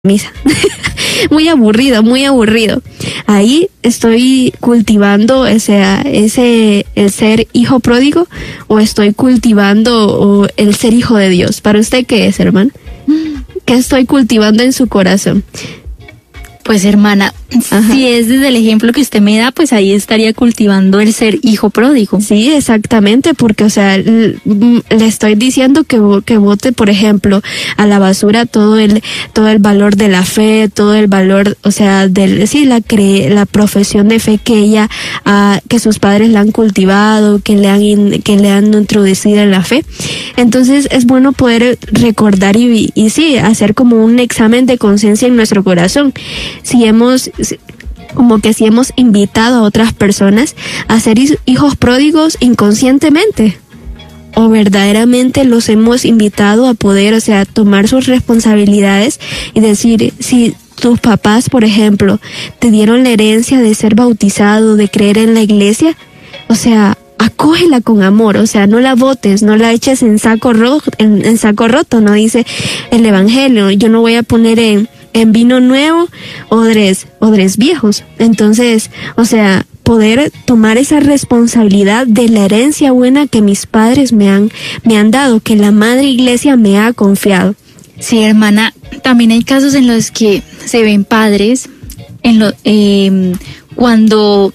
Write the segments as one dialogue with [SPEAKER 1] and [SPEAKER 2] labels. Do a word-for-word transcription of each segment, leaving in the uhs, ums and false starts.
[SPEAKER 1] misa. Muy aburrido, muy aburrido. Ahí estoy cultivando ese, ese, el ser hijo pródigo, o estoy cultivando o el ser hijo de Dios. ¿Para usted qué es, hermano? ¿Qué estoy cultivando en su corazón?
[SPEAKER 2] Pues, hermana, ajá, si es desde el ejemplo que usted me da, pues ahí estaría cultivando el ser hijo pródigo.
[SPEAKER 1] Sí, exactamente, porque, o sea, le estoy diciendo que, que bote, por ejemplo, a la basura todo el, todo el valor de la fe, todo el valor, o sea, del, sí, la cre, la profesión de fe que ella, uh, que sus padres la han cultivado, que le han, in, que le han introducido en la fe. Entonces, es bueno poder recordar y, y sí, hacer como un examen de conciencia en nuestro corazón. Si hemos, como que si hemos invitado a otras personas a ser hijos pródigos inconscientemente, o verdaderamente los hemos invitado a poder, o sea, tomar sus responsabilidades y decir, si tus papás, por ejemplo, te dieron la herencia de ser bautizado, de creer en la iglesia, o sea, acógela con amor, o sea, no la botes, no la eches en saco roto, en, en saco roto, no dice el evangelio, yo no voy a poner en en vino nuevo, odres, odres viejos. Entonces, o sea, poder tomar esa responsabilidad de la herencia buena que mis padres me han, me han dado, que la Madre Iglesia me ha confiado.
[SPEAKER 2] Sí, hermana, también hay casos en los que se ven padres en lo, eh, cuando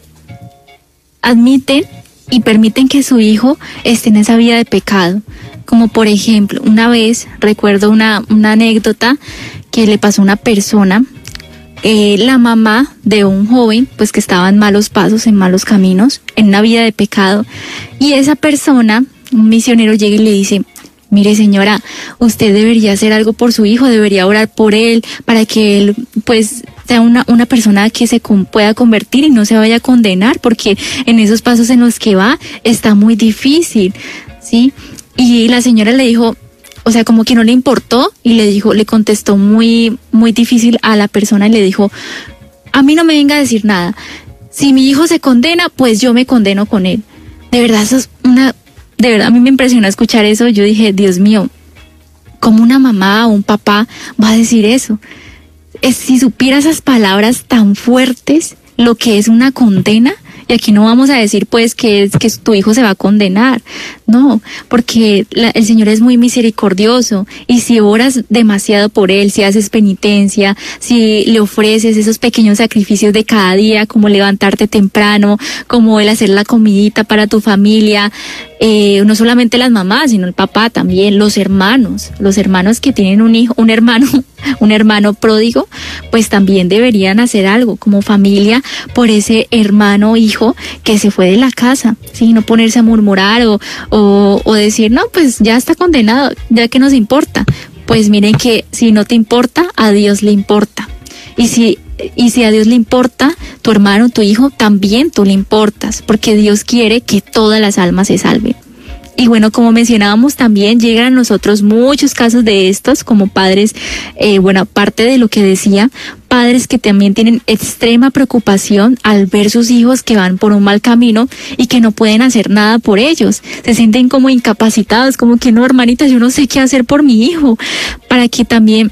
[SPEAKER 2] admiten y permiten que su hijo esté en esa vida de pecado. Como por ejemplo, una vez recuerdo una, una anécdota que le pasó a una persona, eh, la mamá de un joven, pues que estaba en malos pasos, en malos caminos, en una vida de pecado, y esa persona, un misionero, llega y le dice, mire señora, usted debería hacer algo por su hijo, debería orar por él, para que él, pues, sea una, una persona que se con, pueda convertir y no se vaya a condenar, porque en esos pasos en los que va, está muy difícil, ¿sí? Y la señora le dijo, o sea, como que no le importó, y le dijo, le contestó muy, muy difícil a la persona y le dijo, a mí no me venga a decir nada. Si mi hijo se condena, pues yo me condeno con él. De verdad, eso es una, de verdad a mí me impresionó escuchar eso. Yo dije, Dios mío, ¿cómo una mamá o un papá va a decir eso? Es, si supiera esas palabras tan fuertes, lo que es una condena. Y aquí no vamos a decir pues que, es, que tu hijo se va a condenar, no, porque la, el Señor es muy misericordioso, y si oras demasiado por él, si haces penitencia, si le ofreces esos pequeños sacrificios de cada día, como levantarte temprano, como el hacer la comidita para tu familia, eh, no solamente las mamás, sino el papá también, los hermanos, los hermanos que tienen un hijo, un hermano, un hermano pródigo, pues también deberían hacer algo como familia por ese hermano hijo que se fue de la casa, ¿sí? No ponerse a murmurar o, o, o decir, no, pues ya está condenado, ya que nos importa. Pues miren que si no te importa, a Dios le importa. Y si, y si a Dios le importa, tu hermano, tu hijo, también tú le importas, porque Dios quiere que todas las almas se salven. Y bueno, como mencionábamos también, llegan a nosotros muchos casos de estos como padres, eh, bueno, aparte de lo que decía, padres que también tienen extrema preocupación al ver sus hijos que van por un mal camino y que no pueden hacer nada por ellos. Se sienten como incapacitados, como que no, hermanita, yo no sé qué hacer por mi hijo, para que también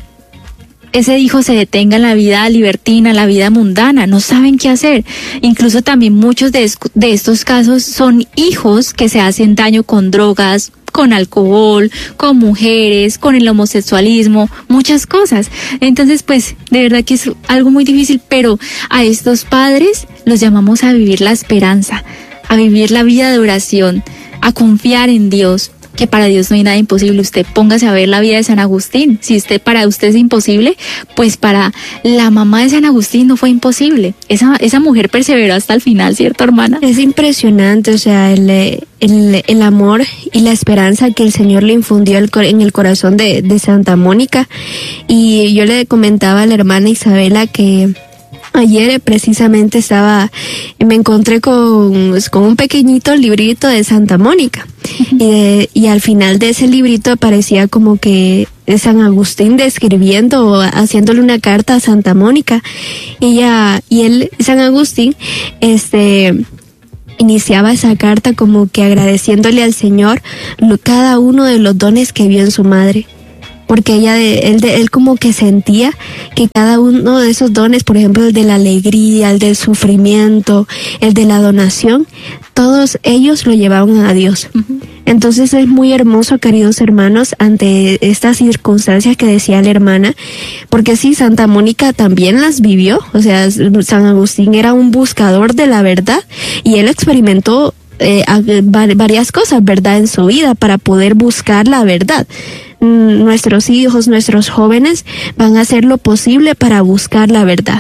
[SPEAKER 2] ese hijo se detenga en la vida libertina, la vida mundana, no saben qué hacer. Incluso también muchos de, de estos casos son hijos que se hacen daño con drogas, con alcohol, con mujeres, con el homosexualismo, muchas cosas. Entonces, pues, de verdad que es algo muy difícil, pero a estos padres los llamamos a vivir la esperanza, a vivir la vida de oración, a confiar en Dios, que para Dios no hay nada imposible. Usted póngase a ver la vida de San Agustín. Si usted para usted es imposible, pues para la mamá de San Agustín no fue imposible. Esa, esa mujer perseveró hasta el final, ¿cierto, hermana?
[SPEAKER 1] Es impresionante, o sea, el, el, el amor y la esperanza que el Señor le infundió el, en el corazón de, de Santa Mónica. Y yo le comentaba a la hermana Isabela que ayer precisamente estaba, me encontré con, con un pequeñito librito de Santa Mónica. Uh-huh. y, de, y al final de ese librito aparecía como que San Agustín describiendo o haciéndole una carta a Santa Mónica. Y ella, y él, San Agustín, este, iniciaba esa carta como que agradeciéndole al Señor lo, cada uno de los dones que vio en su madre. porque ella, él, él como que sentía que cada uno de esos dones, por ejemplo, el de la alegría, el del sufrimiento, el de la donación, todos ellos lo llevaban a Dios. Uh-huh. Entonces es muy hermoso, queridos hermanos, ante estas circunstancias que decía la hermana, porque sí, Santa Mónica también las vivió, o sea, San Agustín era un buscador de la verdad y él experimentó eh, varias cosas, ¿verdad?, en su vida para poder buscar la verdad. Nuestros hijos, nuestros jóvenes van a hacer lo posible para buscar la verdad.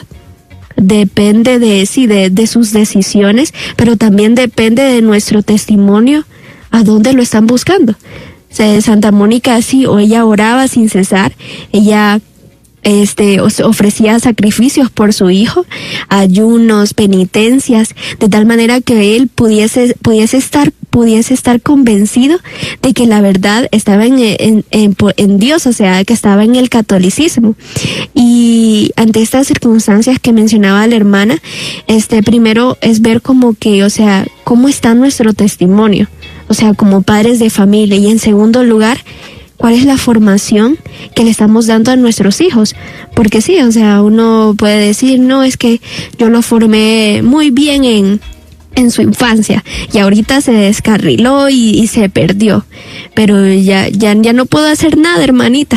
[SPEAKER 1] Depende de sí, de, de sus decisiones, pero también depende de nuestro testimonio, a dónde lo están buscando. Santa Mónica sí, o ella oraba sin cesar, ella este ofrecía sacrificios por su hijo, ayunos, penitencias, de tal manera que él pudiese pudiese estar pudiese estar convencido de que la verdad estaba en, en, en, en Dios, o sea, que estaba en el catolicismo. Y ante estas circunstancias que mencionaba la hermana, este primero es ver como que, o sea, cómo está nuestro testimonio, o sea, como padres de familia, y en segundo lugar, ¿cuál es la formación que le estamos dando a nuestros hijos? Porque sí, o sea, uno puede decir, no, es que yo lo formé muy bien en, en su infancia y ahorita se descarriló y, y se perdió. Pero ya, ya, ya no puedo hacer nada, hermanita.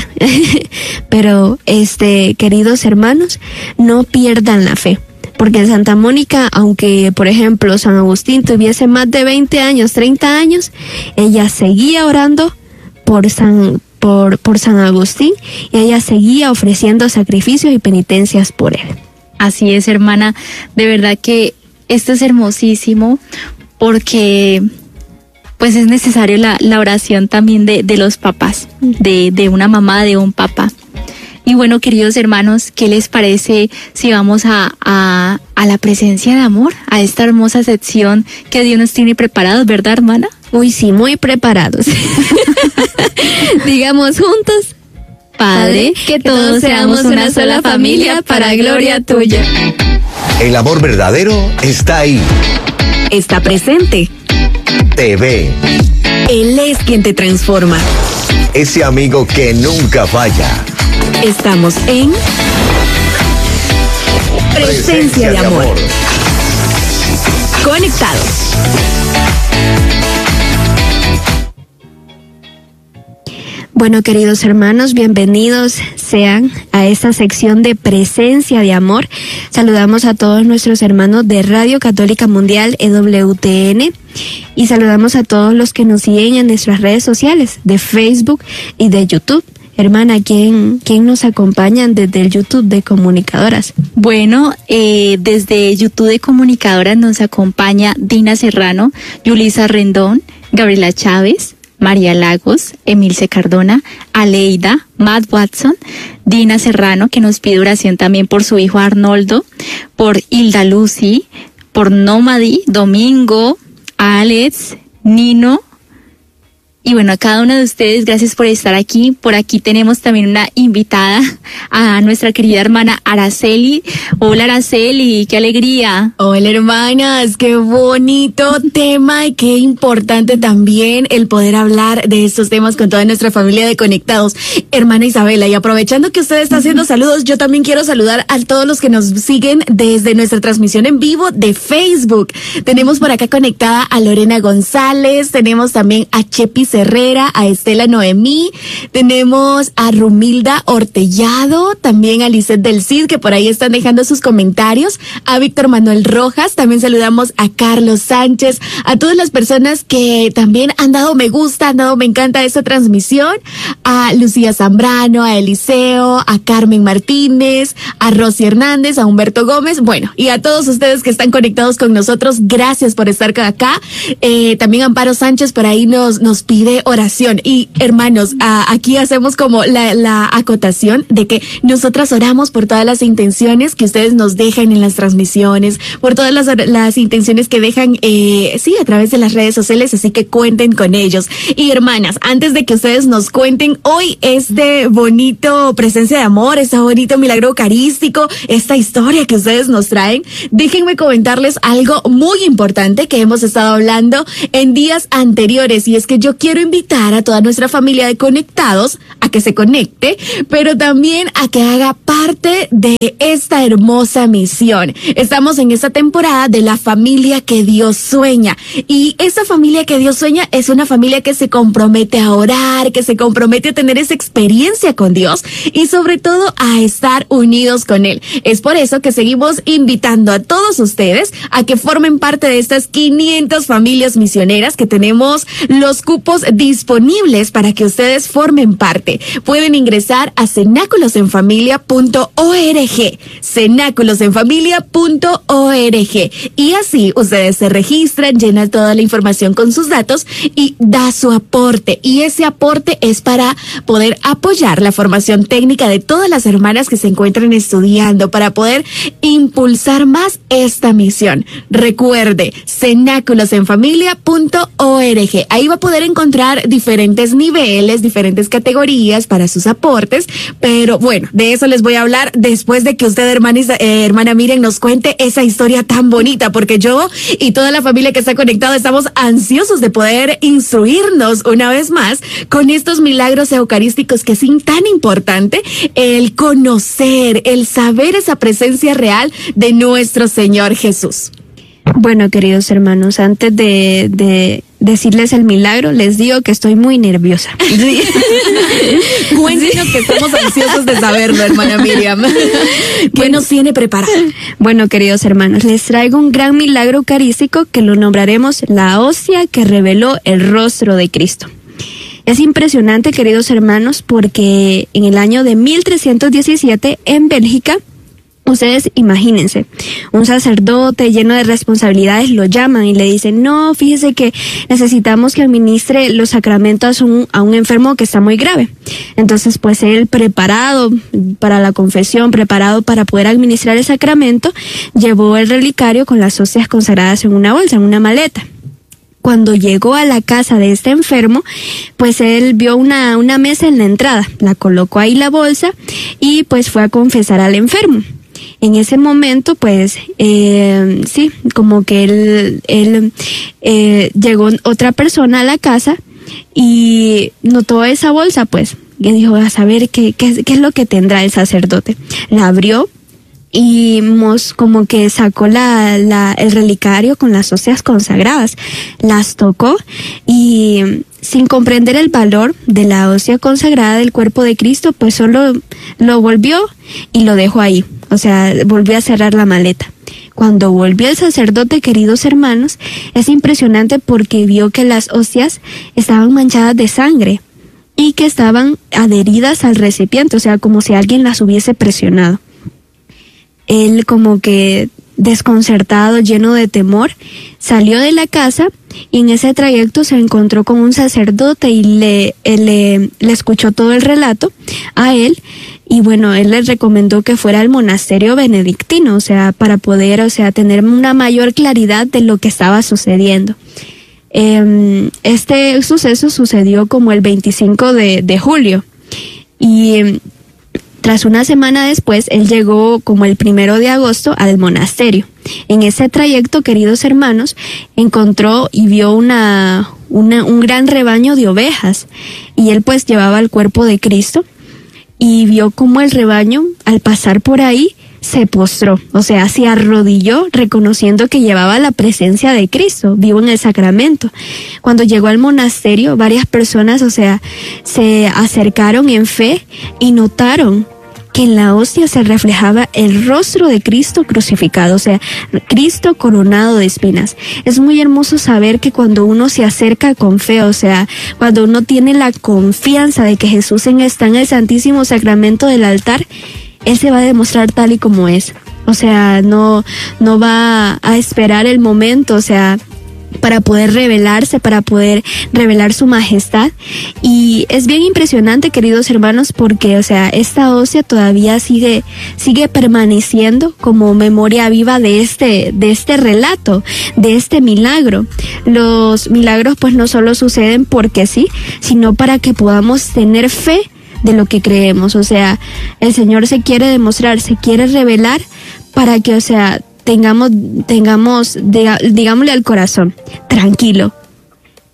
[SPEAKER 1] Pero, este, queridos hermanos, no pierdan la fe. Porque en Santa Mónica, aunque, por ejemplo, San Agustín tuviese más de veinte años, treinta años, ella seguía orando por San, por, por San Agustín, y ella seguía ofreciendo sacrificios y penitencias por él.
[SPEAKER 2] Así es, hermana, de verdad que esto es hermosísimo, porque pues es necesario la, la oración también de, de los papás, de, de una mamá, de un papá. Y bueno, queridos hermanos, ¿qué les parece si vamos a, a, a la presencia de amor, a esta hermosa sección que Dios nos tiene preparados, ¿verdad, hermana?
[SPEAKER 1] Uy, sí, muy preparados. Digamos juntos: Padre, que, que todos seamos una sola familia para gloria tuya.
[SPEAKER 3] El amor verdadero está ahí.
[SPEAKER 4] Está presente.
[SPEAKER 3] Te ve.
[SPEAKER 4] Él es quien te transforma.
[SPEAKER 3] Ese amigo que nunca falla.
[SPEAKER 4] Estamos en Presencia, Presencia de, amor. de amor. Conectados.
[SPEAKER 1] Bueno, queridos hermanos, bienvenidos sean a esta sección de Presencia de Amor. Saludamos a todos nuestros hermanos de Radio Católica Mundial, E W T N, y saludamos a todos los que nos siguen en nuestras redes sociales de Facebook y de YouTube. Hermana, ¿quién, quién nos acompaña desde el YouTube de Comunicadoras?
[SPEAKER 2] Bueno, eh, desde YouTube de Comunicadoras nos acompaña Dina Serrano, Yulisa Rendón, Gabriela Chávez, María Lagos, Emilce Cardona, Aleida, Matt Watson, Dina Serrano, que nos pide oración también por su hijo Arnoldo, por Hilda Lucy, por Nómadi, Domingo, Alex, Nino. Y bueno, a cada uno de ustedes, gracias por estar aquí. Por aquí tenemos también una invitada, a nuestra querida hermana Araceli. Hola, Araceli, qué alegría.
[SPEAKER 4] Hola, hermanas, qué bonito tema y qué importante también el poder hablar de estos temas con toda nuestra familia de Conectados. Hermana Isabela, y aprovechando que usted está haciendo saludos, yo también quiero saludar a todos los que nos siguen desde nuestra transmisión en vivo de Facebook. Tenemos por acá conectada a Lorena González, tenemos también a Chepi Herrera, a Estela Noemí, tenemos a Rumilda Ortellado, también a Lisette del Cid, que por ahí están dejando sus comentarios, a Víctor Manuel Rojas, también saludamos a Carlos Sánchez, a todas las personas que también han dado me gusta, han dado me encanta a esta transmisión, a Lucía Zambrano, a Eliseo, a Carmen Martínez, a Rosy Hernández, a Humberto Gómez, bueno, y a todos ustedes que están conectados con nosotros, gracias por estar acá. Eh, también Amparo Sánchez por ahí nos, nos pide de oración. Y hermanos, a, aquí hacemos como la, la acotación de que nosotras oramos por todas las intenciones que ustedes nos dejan en las transmisiones, por todas las, las intenciones que dejan, eh, sí, a través de las redes sociales, así que cuenten con ellos. Y hermanas, antes de que ustedes nos cuenten hoy este bonito Presencia de Amor, este bonito milagro eucarístico, esta historia que ustedes nos traen, déjenme comentarles algo muy importante que hemos estado hablando en días anteriores, y es que yo quiero quiero invitar a toda nuestra familia de conectados a que se conecte, pero también a que haga parte de esta hermosa misión. Estamos en esta temporada de la familia que Dios sueña, y esa familia que Dios sueña es una familia que se compromete a orar, que se compromete a tener esa experiencia con Dios y sobre todo a estar unidos con Él. Es por eso que seguimos invitando a todos ustedes a que formen parte de estas quinientas familias misioneras que tenemos los cupos disponibles para que ustedes formen parte. Pueden ingresar a cenáculos en familia punto org, cenáculos en familia punto org, y así ustedes se registran, llenan toda la información con sus datos y da su aporte, y ese aporte es para poder apoyar la formación técnica de todas las hermanas que se encuentran estudiando, para poder impulsar más esta misión. Recuerde, cenáculos en familia punto org. Ahí va a poder encontrar diferentes niveles, diferentes categorías para sus aportes, pero bueno, de eso les voy a hablar después de que usted, hermana, eh, hermana Miriam, nos cuente esa historia tan bonita, porque yo y toda la familia que está conectada estamos ansiosos de poder instruirnos una vez más con estos milagros eucarísticos, que es tan importante el conocer, el saber esa presencia real de nuestro Señor Jesús.
[SPEAKER 1] Bueno, queridos hermanos, antes de, de decirles el milagro, les digo que estoy muy nerviosa. Sí.
[SPEAKER 4] Cuéntenos, sí, que estamos ansiosos de saberlo, hermana Miriam. ¿Qué nos tiene preparado?
[SPEAKER 1] Bueno, queridos hermanos, les traigo un gran milagro eucarístico que lo nombraremos la hostia que reveló el rostro de Cristo. Es impresionante, queridos hermanos, porque en el año de mil trescientos diecisiete, en Bélgica, ustedes imagínense, un sacerdote lleno de responsabilidades lo llaman y le dicen, no, fíjese que necesitamos que administre los sacramentos a un, a un enfermo que está muy grave. Entonces, pues él, preparado para la confesión, preparado para poder administrar el sacramento, llevó el relicario con las hostias consagradas en una bolsa, en una maleta. Cuando llegó a la casa de este enfermo, pues él vio una, una mesa en la entrada, la colocó ahí la bolsa y pues fue a confesar al enfermo. En ese momento, pues, eh, sí, como que él, él eh, llegó otra persona a la casa y notó esa bolsa, pues, y dijo, a saber qué, qué, qué es lo que tendrá el sacerdote. La abrió y mos, como que sacó la, la, el relicario con las hostias consagradas, las tocó y sin comprender el valor de la hostia consagrada del cuerpo de Cristo, pues solo lo volvió y lo dejó ahí, o sea, volvió a cerrar la maleta. Cuando volvió el sacerdote, queridos hermanos, es impresionante porque vio que las hostias estaban manchadas de sangre y que estaban adheridas al recipiente, o sea, como si alguien las hubiese presionado. Él, como que desconcertado, lleno de temor, salió de la casa y en ese trayecto se encontró con un sacerdote y le, le, le escuchó todo el relato a él. Y bueno, él le recomendó que fuera al monasterio benedictino, o sea, para poder, o sea, tener una mayor claridad de lo que estaba sucediendo. Eh, este suceso sucedió como el veinticinco de julio y tras una semana después, él llegó como el primero de agosto al monasterio. En ese trayecto, queridos hermanos, encontró y vio una, una, un gran rebaño de ovejas. Y él pues llevaba el cuerpo de Cristo y vio como el rebaño, al pasar por ahí, se postró, o sea, se arrodilló reconociendo que llevaba la presencia de Cristo vivo en el sacramento. Cuando llegó al monasterio, varias personas, o sea, se acercaron en fe y notaron que en la hostia se reflejaba el rostro de Cristo crucificado, o sea, Cristo coronado de espinas. Es muy hermoso saber que cuando uno se acerca con fe, o sea, cuando uno tiene la confianza de que Jesús está en el Santísimo Sacramento del altar, Él se va a demostrar tal y como es. O sea, no, no va a esperar el momento, o sea, para poder revelarse, para poder revelar su majestad. Y es bien impresionante, queridos hermanos, porque, o sea, esta hostia todavía sigue, sigue permaneciendo como memoria viva de este, de este relato, de este milagro. Los milagros, pues, no solo suceden porque sí, sino para que podamos tener fe de lo que creemos. O sea, el Señor se quiere demostrar, se quiere revelar para que, o sea, tengamos, tengamos, diga, digámosle al corazón, tranquilo,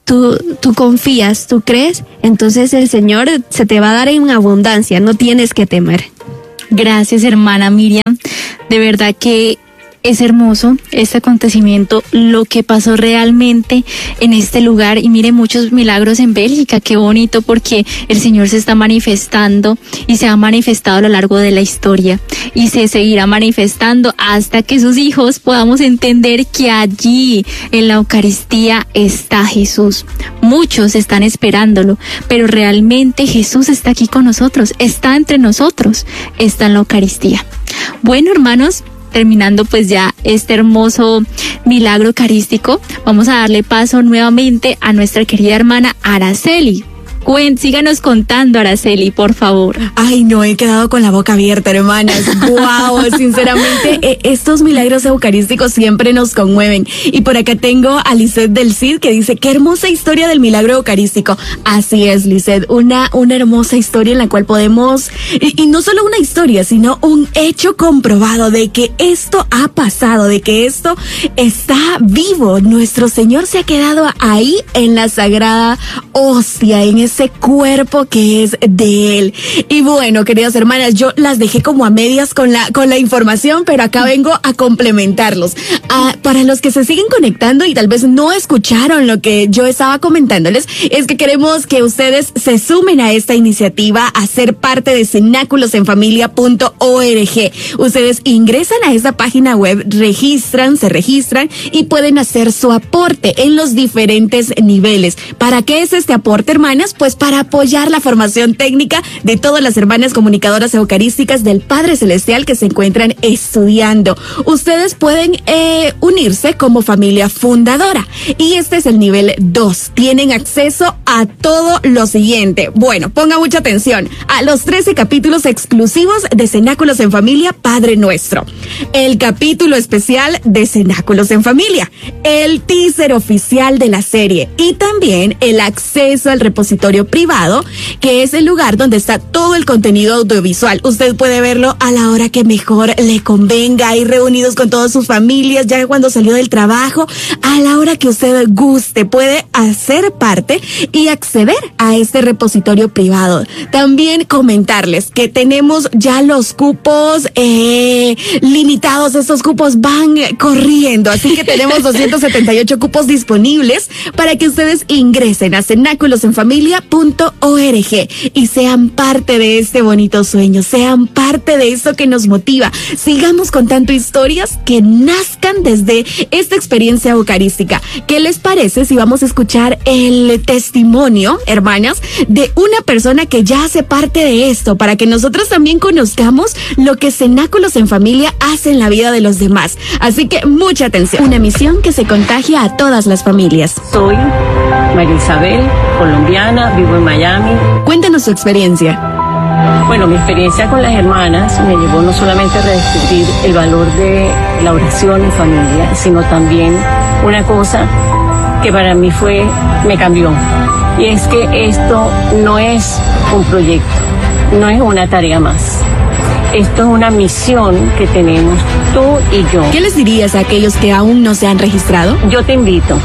[SPEAKER 1] tú, tú confías, tú crees, entonces el Señor se te va a dar en abundancia, no tienes que temer.
[SPEAKER 2] Gracias, hermana Miriam. De verdad que es hermoso este acontecimiento, lo que pasó realmente en este lugar. Y mire, muchos milagros en Bélgica, qué bonito, porque el Señor se está manifestando y se ha manifestado a lo largo de la historia y se seguirá manifestando hasta que sus hijos podamos entender que allí en la Eucaristía está Jesús. Muchos están esperándolo, pero realmente Jesús está aquí con nosotros, está entre nosotros, está en la Eucaristía. Bueno, hermanos, terminando pues ya este hermoso milagro eucarístico, vamos a darle paso nuevamente a nuestra querida hermana Araceli. Cuen, síganos contando, Araceli, por favor.
[SPEAKER 4] Ay, no, he quedado con la boca abierta, hermanas. Wow, sinceramente, eh, estos milagros eucarísticos siempre nos conmueven. Y por acá tengo a Lisette del Cid que dice, qué hermosa historia del milagro eucarístico. Así es, Lisette, una, una hermosa historia en la cual podemos, y, y no solo una historia, sino un hecho comprobado de que esto ha pasado, de que esto está vivo. Nuestro Señor se ha quedado ahí en la sagrada hostia, en ese ese cuerpo que es de Él. Y bueno, queridas hermanas, yo las dejé como a medias con la, con la información, pero acá vengo a complementarlos. Ah, para los que se siguen conectando y tal vez no escucharon lo que yo estaba comentándoles, es que queremos que ustedes se sumen a esta iniciativa a ser parte de cenáculos en familia punto org. Ustedes ingresan a esta página web, registran, se registran y pueden hacer su aporte en los diferentes niveles. ¿Para qué es este aporte, hermanas? Pues para apoyar la formación técnica de todas las hermanas comunicadoras eucarísticas del Padre Celestial que se encuentran estudiando. Ustedes pueden eh, unirse como familia fundadora y este es el nivel dos. Tienen acceso a todo lo siguiente. Bueno, ponga mucha atención a los trece capítulos exclusivos de Cenáculos en Familia Padre Nuestro, el capítulo especial de Cenáculos en Familia, el teaser oficial de la serie y también el acceso al repositorio privado, que es el lugar donde está todo el contenido audiovisual. Usted puede verlo a la hora que mejor le convenga, ahí reunidos con todas sus familias, ya cuando salió del trabajo, a la hora que usted guste, puede hacer parte y acceder a este repositorio privado. También comentarles que tenemos ya los cupos eh, limitados, estos cupos van corriendo, así que tenemos doscientos setenta y ocho cupos disponibles para que ustedes ingresen a cenáculos en familia punto org y sean parte de este bonito sueño, sean parte de esto que nos motiva. Sigamos contando historias que nazcan desde esta experiencia eucarística. ¿Qué les parece si vamos a escuchar el testimonio, hermanas, de una persona que ya hace parte de esto, para que nosotros también conozcamos lo que Cenáculos en Familia hace en la vida de los demás? Así que mucha atención. Una misión que se contagia a todas las familias.
[SPEAKER 5] Soy María Isabel, colombiana, vivo en Miami.
[SPEAKER 4] Cuéntanos su experiencia.
[SPEAKER 5] Bueno, mi experiencia con las hermanas me llevó no solamente a redescubrir el valor de la oración en familia, sino también una cosa que para mí fue, me cambió. Y es que esto no es un proyecto, no es una tarea más. Esto es una misión que tenemos tú y yo.
[SPEAKER 4] ¿Qué les dirías a aquellos que aún no se han registrado?
[SPEAKER 5] Yo te invito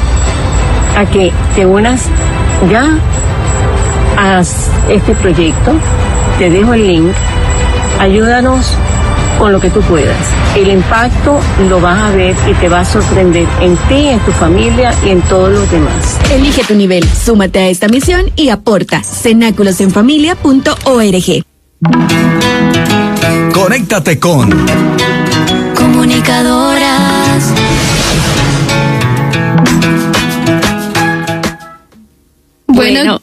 [SPEAKER 5] a que te unas ya a este proyecto. Te dejo el link. Ayúdanos con lo que tú puedas. El impacto lo vas a ver y te va a sorprender en ti, en tu familia y en todos los demás.
[SPEAKER 4] Elige tu nivel, súmate a esta misión y aporta. cenáculos en familia punto org.
[SPEAKER 3] Conéctate con
[SPEAKER 2] Comunicadoras.
[SPEAKER 1] Bueno,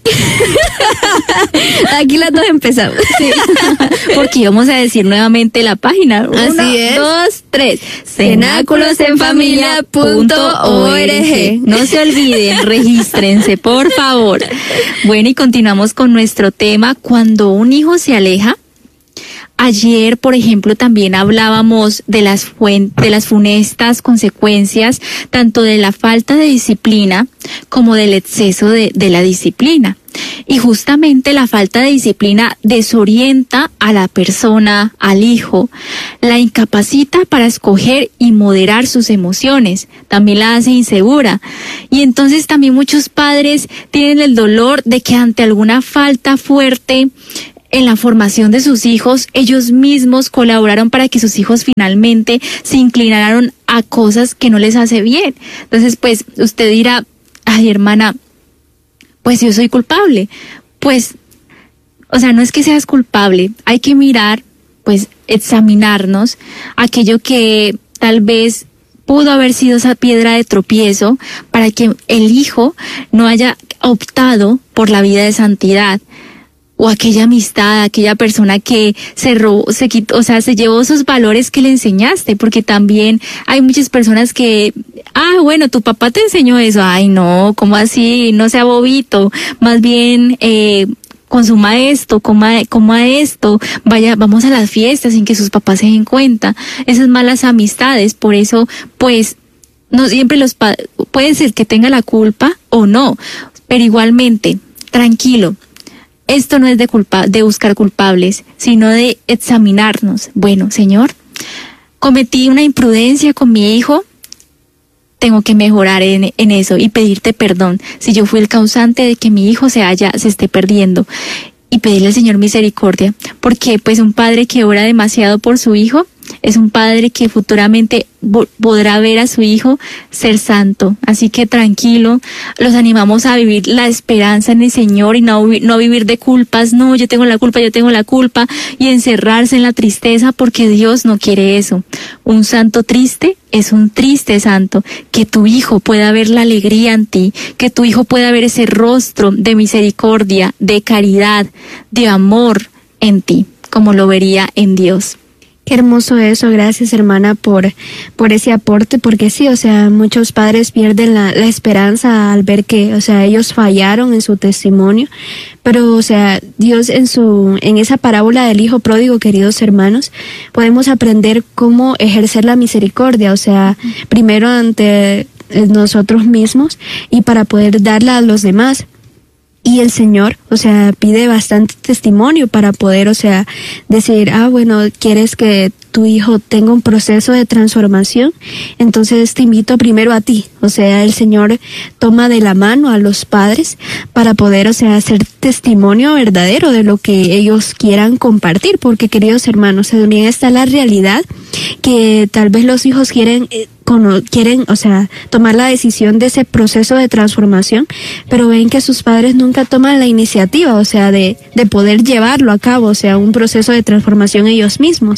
[SPEAKER 1] aquí las dos empezamos.
[SPEAKER 2] Sí. Porque vamos a decir nuevamente la página.
[SPEAKER 1] Así
[SPEAKER 2] Una,
[SPEAKER 1] es.
[SPEAKER 2] dos, tres.
[SPEAKER 1] cenáculos en familia punto org.
[SPEAKER 2] No se olviden, regístrense, por favor. Bueno, y continuamos con nuestro tema. Cuando un hijo se aleja, Ayer, por ejemplo, también hablábamos de las fuen- de las funestas consecuencias tanto de la falta de disciplina como del exceso de, de la disciplina. Y justamente la falta de disciplina desorienta a la persona, al hijo, la incapacita para escoger y moderar sus emociones, también la hace insegura. Y entonces también muchos padres tienen el dolor de que ante alguna falta fuerte en la formación de sus hijos, ellos mismos colaboraron para que sus hijos finalmente se inclinaran a cosas que no les hace bien. Entonces, pues, usted dirá, ay, hermana, pues yo soy culpable. Pues, o sea, no es que seas culpable, hay que mirar, pues, examinarnos aquello que tal vez pudo haber sido esa piedra de tropiezo para que el hijo no haya optado por la vida de santidad. O aquella amistad, aquella persona que se robó, se quitó, o sea, se llevó esos valores que le enseñaste, porque también hay muchas personas que, ah, bueno, tu papá te enseñó eso, ay no, ¿cómo así? No sea bobito, más bien, eh, consuma esto, coma, coma esto, vaya, vamos a las fiestas sin que sus papás se den cuenta, esas malas amistades, por eso, pues, no siempre los padres, puede ser que tenga la culpa o no, pero igualmente, tranquilo. Esto no es de culpa, de buscar culpables, sino de examinarnos. Bueno, Señor, cometí una imprudencia con mi hijo, tengo que mejorar en, en eso y pedirte perdón si yo fui el causante de que mi hijo se haya, se esté perdiendo. Y pedirle al Señor misericordia, porque pues un padre que ora demasiado por su hijo es un padre que futuramente podrá ver a su hijo ser santo. Así que tranquilo, los animamos a vivir la esperanza en el Señor y no, no vivir de culpas. No, yo tengo la culpa, yo tengo la culpa, y encerrarse en la tristeza, porque Dios no quiere eso. Un santo triste es un triste santo. Que tu hijo pueda ver la alegría en ti, que tu hijo pueda ver ese rostro de misericordia, de caridad, de amor en ti, como lo vería en Dios.
[SPEAKER 1] Qué hermoso eso, gracias hermana por, por ese aporte, porque sí, o sea, muchos padres pierden la, la esperanza al ver que, o sea, ellos fallaron en su testimonio, pero, o sea, Dios en su, en esa parábola del hijo pródigo, queridos hermanos, podemos aprender cómo ejercer la misericordia, o sea, primero ante nosotros mismos y para poder darla a los demás. Y el Señor, o sea, pide bastante testimonio para poder, o sea, decir, ah, bueno, quieres que tu hijo tenga un proceso de transformación, entonces te invito primero a ti. O sea, el Señor toma de la mano a los padres para poder, o sea, hacer testimonio verdadero de lo que ellos quieran compartir, porque, queridos hermanos, también está la realidad que tal vez los hijos quieren eh, Con, quieren, o sea, tomar la decisión de ese proceso de transformación, pero ven que sus padres nunca toman la iniciativa, o sea, de, de poder llevarlo a cabo, o sea, un proceso de transformación ellos mismos.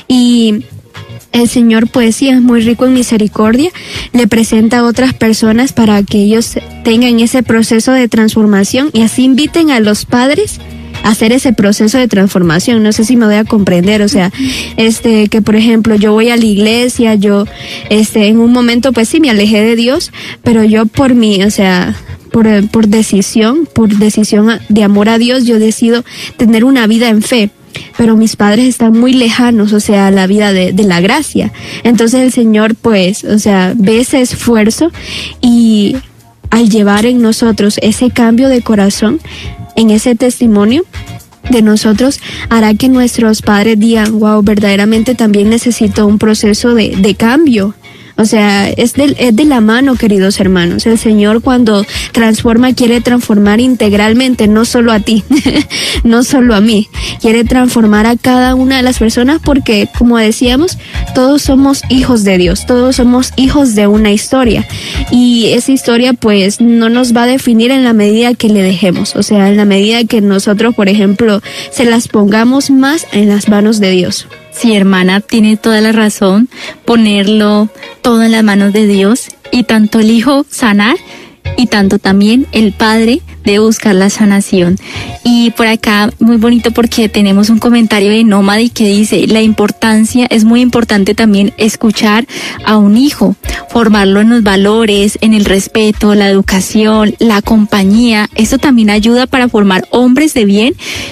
[SPEAKER 1] Y el Señor, pues sí, es muy rico en misericordia, le presenta a otras personas para que ellos tengan ese proceso de transformación y así inviten a los padres hacer ese proceso de transformación. No sé si me voy a comprender, o sea, este, que por ejemplo yo voy a la iglesia, yo, este, en un momento pues sí me alejé de Dios, pero yo por mí, o sea, por, por decisión, por decisión de amor a Dios, yo decido tener una vida en fe. Pero mis padres están muy lejanos, o sea, la vida de, de la gracia. Entonces el Señor, pues, o sea, ve ese esfuerzo y al llevar en nosotros ese cambio de corazón, en ese testimonio de nosotros, hará que nuestros padres digan, wow, verdaderamente también necesito un proceso de, de cambio. O sea, es de, es de la mano, queridos hermanos. El Señor cuando transforma, quiere transformar integralmente, no solo a ti, no solo a mí. Quiere transformar a cada una de las personas porque, como decíamos, todos somos hijos de Dios, todos somos hijos de una historia. Y esa historia, pues, no nos va a definir en la medida que le dejemos. O sea, en la medida que nosotros, por ejemplo, se las pongamos más en las manos de Dios.
[SPEAKER 2] Sí, hermana, tiene toda la razón, ponerlo todo en las manos de Dios, y tanto el hijo sanar y tanto también el padre de buscar la sanación. Y por acá, muy bonito porque tenemos un comentario de Nómadi que dice, la importancia, es muy importante también escuchar a un hijo, formarlo en los valores, en el respeto, la educación, la compañía. Esto también ayuda para formar hombres de bien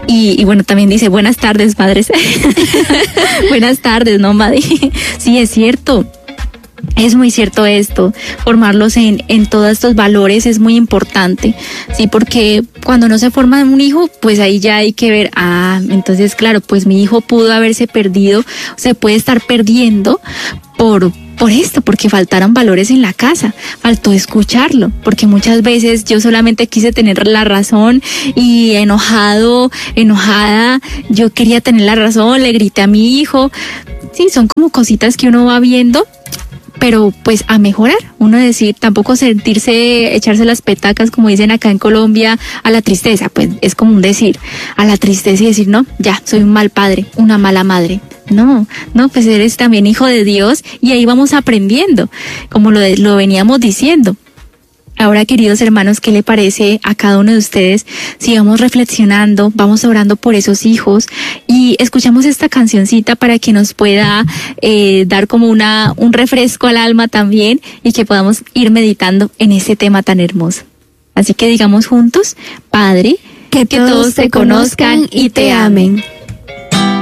[SPEAKER 2] Y, y bueno, también dice, buenas tardes, padres. Buenas tardes, ¿no, Madi? Sí, es cierto. Es muy cierto esto, formarlos en, en todos estos valores es muy importante, sí, porque cuando no se forma un hijo, pues ahí ya hay que ver, ah, entonces claro, pues mi hijo pudo haberse perdido, se puede estar perdiendo por, por esto, porque faltaron valores en la casa, faltó escucharlo, porque muchas veces yo solamente quise tener la razón y enojado, enojada, yo quería tener la razón, le grité a mi hijo, sí, son como cositas que uno va viendo, pero pues a mejorar, uno decir, tampoco sentirse, echarse las petacas, como dicen acá en Colombia, a la tristeza, pues es como un decir, a la tristeza y decir, no, ya, soy un mal padre, una mala madre. No, no, pues eres también hijo de Dios y ahí vamos aprendiendo, como lo, de, lo veníamos diciendo. Ahora, queridos hermanos, ¿qué le parece a cada uno de ustedes si vamos reflexionando, vamos orando por esos hijos y escuchamos esta cancioncita para que nos pueda eh, dar como una un refresco al alma también y que podamos ir meditando en este tema tan hermoso? Así que digamos juntos, Padre,
[SPEAKER 1] que, que todos te conozcan y te amen.